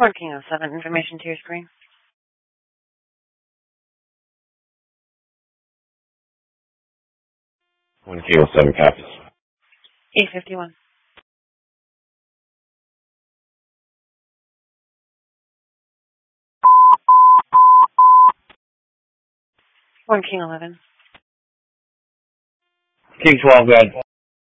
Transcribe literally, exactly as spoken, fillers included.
One King oh seven, information to your screen. One King oh seven copies. eight fifty-one. One King eleven. King twelve, good.